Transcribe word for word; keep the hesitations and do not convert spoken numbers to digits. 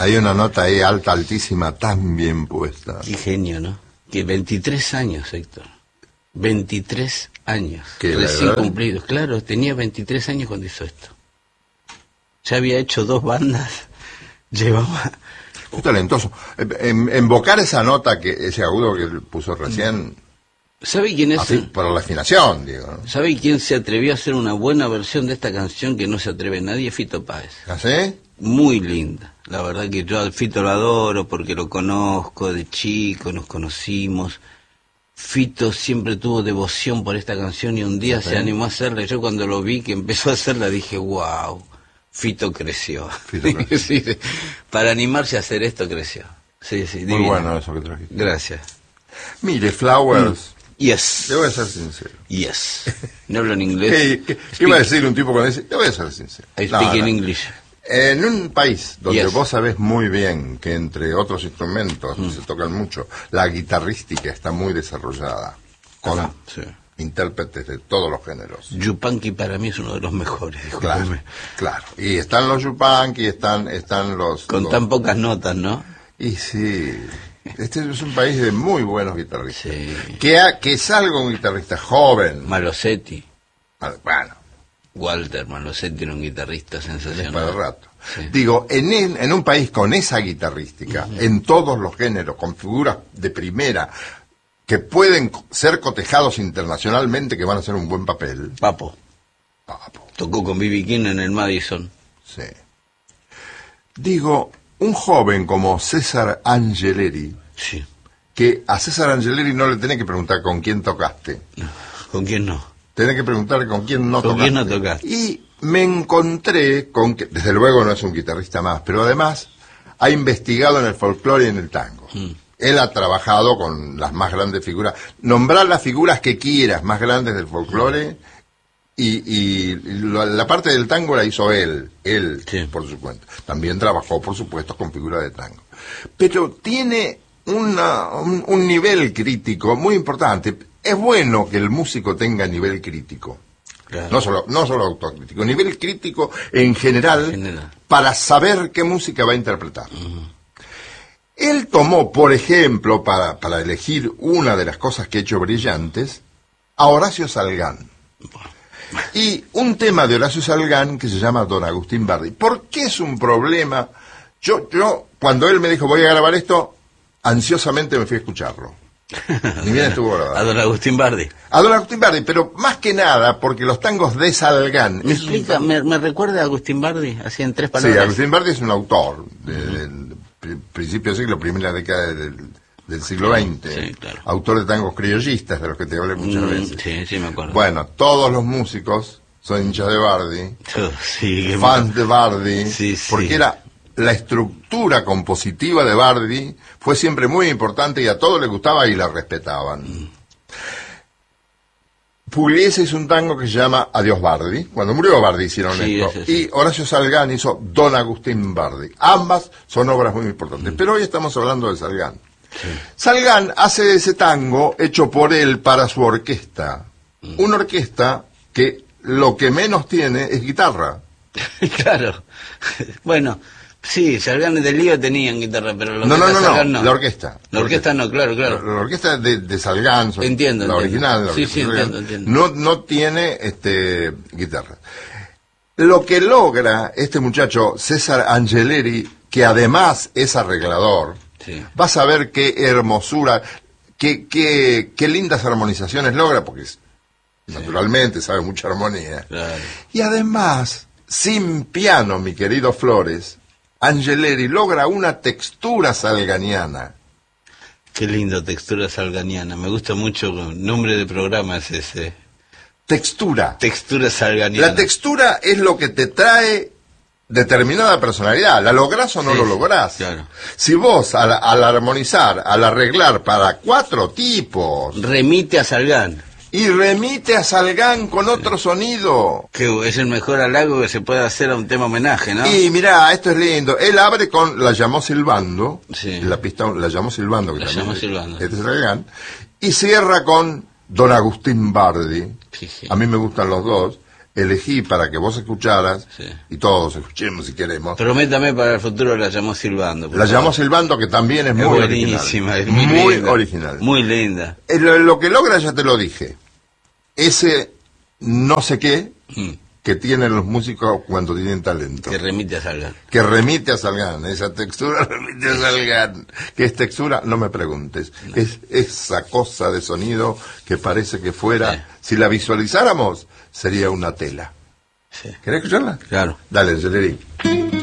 Hay una nota ahí alta, altísima, tan bien puesta. Qué genio, ¿no? Que veintitrés años, Héctor. veintitrés años. ¿Qué, recién cumplidos. Claro, tenía veintitrés años cuando hizo esto. Ya había hecho dos bandas. Llevaba... Muy talentoso. En, invocar esa nota, que ese agudo que puso recién... ¿Sabe quién es? Así, para la afinación, digo, ¿no? ¿Sabe quién se atrevió a hacer una buena versión de esta canción que no se atreve nadie? Fito Páez. ¿Así? Muy linda. La verdad que yo al Fito lo adoro porque lo conozco de chico, nos conocimos. Fito siempre tuvo devoción por esta canción y un día ¿sí? se animó a hacerla. Yo cuando lo vi que empezó a hacerla dije, wow, Fito creció. Fito creció. Sí, sí. Para animarse a hacer esto creció. Sí, sí, muy divino. Bueno eso que trajiste. Gracias. Mire, Flowers... Mm. Yes. Te voy a ser sincero. Yes. No hablo en inglés. ¿Qué, qué, ¿qué iba a decir un tipo cuando dice? Te voy a ser sincero. I speak no, in no. English. En un país donde yes. vos sabés muy bien que entre otros instrumentos mm. se tocan mucho, la guitarrística está muy desarrollada, con ah, sí. intérpretes de todos los géneros. Yupanqui para mí es uno de los mejores. Claro, claro. Y están los Yupanqui, están, están los... Con los... tan pocas notas, ¿no? Y sí... Este es un país de muy buenos guitarristas. Sí. Que, ha, que salga un guitarrista joven. Malosetti. Bueno. Walter Malosetti era un guitarrista sensacional. Para el rato. Sí. Digo, en, el, en un país con esa guitarrística, uh-huh. en todos los géneros, con figuras de primera, que pueden ser cotejados internacionalmente, que van a hacer un buen papel. Papo. Papo. Tocó con B B King en el Madison. Sí. Digo... Un joven como César Angeleri, sí. que a César Angeleri no le tenés que preguntar con quién tocaste. ¿Con quién no? Tenés que preguntar con quién no ¿Con tocaste. quién no tocaste? Y me encontré con que, desde luego no es un guitarrista más, pero además ha investigado en el folclore y en el tango. Mm. Él ha trabajado con las más grandes figuras. Nombrar las figuras que quieras más grandes del folclore... Mm. Y, y la, la parte del tango la hizo él, él sí. por su cuenta. También trabajó, por supuesto, con figuras de tango. Pero tiene una, un, un nivel crítico muy importante. Es bueno que el músico tenga nivel crítico. Claro. No solo, no solo autocrítico, nivel crítico en general, en general, para saber qué música va a interpretar. Uh-huh. Él tomó, por ejemplo, para, para elegir una de las cosas que ha hecho brillantes, a Horacio Salgán. Bueno. Y un tema de Horacio Salgán que se llama Don Agustín Bardi. ¿Por qué es un problema? Yo, yo, cuando él me dijo voy a grabar esto, ansiosamente me fui a escucharlo. Ni bien estuvo grabado. A Don Agustín Bardi. A Don Agustín Bardi, pero más que nada porque los tangos de Salgán... ¿Me explica? Un... ¿Me, me recuerda a Agustín Bardi? Así en tres palabras. Sí, Agustín Bardi es un autor de, uh-huh. del pr- principio del siglo, primera década del... del siglo veinte, sí, claro. Autor de tangos criollistas, de los que te hablé muchas mm, veces. Sí, sí, me acuerdo. Bueno, todos los músicos son hinchas de Bardi, oh, sí, fans de Bardi, sí, sí. porque era la estructura compositiva de Bardi fue siempre muy importante y a todos les gustaba y la respetaban. Mm. Pugliese hizo un tango que se llama Adiós Bardi. Cuando murió Bardi hicieron sí, esto. Ese, sí. Y Horacio Salgán hizo Don Agustín Bardi. Ambas son obras muy importantes. Mm. Pero hoy estamos hablando de Salgán. Sí. Salgán hace ese tango hecho por él para su orquesta. Mm. Una orquesta que lo que menos tiene es guitarra. Claro. Bueno, sí, Salgán de Lío tenían guitarra, pero la no, no, no, Salgán no, no. La orquesta. La orquesta no, claro, claro. La, la orquesta de, de Salgán, entiendo, la entiendo. original, la sí, sí, Salgán, entiendo, entiendo. No, no tiene este guitarra. Lo que logra este muchacho, César Angeleri, que además es arreglador, sí. Vas a ver qué hermosura, qué, qué, qué lindas armonizaciones logra, porque sí. naturalmente sabe mucha armonía. Claro. Y además, sin piano, mi querido Flores, Angeleri logra una textura salganiana. Qué lindo, textura salganiana. Me gusta mucho, el nombre de programa es ese. Textura. Textura salganiana. La textura es lo que te trae determinada personalidad. ¿La lográs o no sí, lo lográs? Claro. Si vos, al, al armonizar, al arreglar para cuatro tipos... Remite a Salgán. Y remite a Salgán con otro sonido. Que es el mejor halago que se puede hacer a un tema homenaje, ¿no? Y mirá, esto es lindo. Él abre con La llamó silbando. Sí. La pista La llamó silbando. Que La también llamó es, silbando. Este es Salgán. Y cierra con Don Agustín Bardi. Sí, sí. A mí me gustan los dos. elegí para que vos escucharas, Sí. y todos escuchemos si queremos. Prométame para el futuro la llamó silbando. por La favor. llamó Silbando, que también es, Es muy buenísima, original. es muy, muy linda, original. Muy linda. Eh, Lo, lo que logra, ya te lo dije, ese no sé qué Mm, que tienen los músicos cuando tienen talento. que remite a Salgan. Que remite a Salgan, esa textura remite a Salgan. ¿Qué es textura? No me preguntes. No. Es esa cosa de sonido que parece que fuera, Sí. si la visualizáramos, sería una tela. Sí. ¿Querés escucharla? Claro. Dale, Angeleri.